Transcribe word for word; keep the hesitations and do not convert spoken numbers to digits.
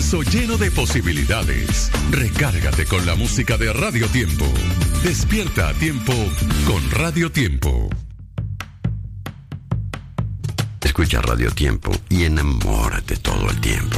universo lleno de posibilidades. Recárgate con la música de Radio Tiempo. Despierta a tiempo con Radio Tiempo. Escucha Radio Tiempo y enamórate todo el tiempo.